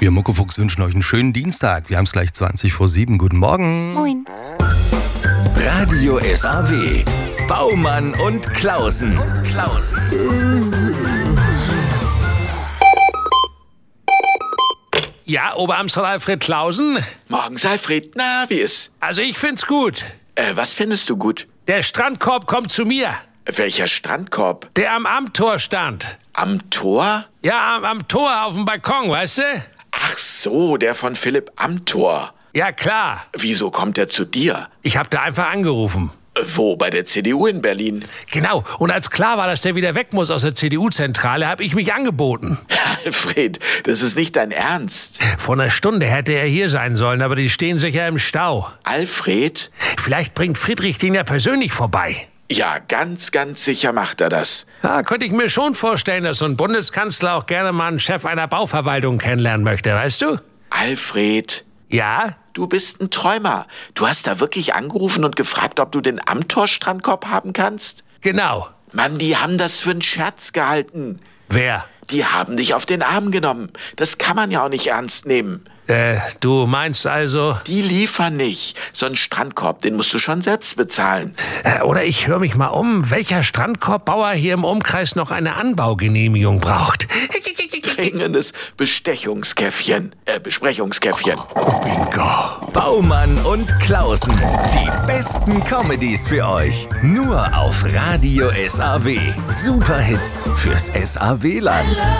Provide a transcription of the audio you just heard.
Wir Muckefuchs wünschen euch einen schönen Dienstag. Wir haben es gleich 7:20. Guten Morgen. Moin. Radio SAW. Baumann und Klausen. Ja, Oberamtsrat Alfred Klausen? Morgens, Alfred. Na, wie ist? Also ich find's gut. Was findest du gut? Der Strandkorb kommt zu mir. Welcher Strandkorb? Der am Amtor stand. Am Tor? Ja, am Tor auf dem Balkon, weißt du? Ach so, der von Philipp Amthor. Ja, klar. Wieso kommt er zu dir? Ich hab da einfach angerufen. Wo, bei der CDU in Berlin? Genau. Und als klar war, dass der wieder weg muss aus der CDU-Zentrale, hab ich mich angeboten. Alfred, das ist nicht dein Ernst. Vor einer Stunde hätte er hier sein sollen, aber die stehen sicher im Stau. Alfred? Vielleicht bringt Friedrich den ja persönlich vorbei. Ja, ganz sicher macht er das. Ja, könnte ich mir schon vorstellen, dass so ein Bundeskanzler auch gerne mal einen Chef einer Bauverwaltung kennenlernen möchte, weißt du? Alfred, Ja? du bist ein Träumer. Du hast da wirklich angerufen und gefragt, ob du den Amthor-Strandkorb haben kannst? Genau. Mann, die haben das für einen Scherz gehalten. Wer? Die haben dich auf den Arm genommen. Das kann man ja auch nicht ernst nehmen. Du meinst also... Die liefern nicht. So einen Strandkorb, den musst du schon selbst bezahlen. Oder ich höre mich mal um, welcher Strandkorbbauer hier im Umkreis noch eine Anbaugenehmigung braucht. Dringendes Besprechungskäffchen. Bingo. Baumann und Klausen. Die besten Comedies für euch. Nur auf Radio SAW. Superhits fürs SAW-Land.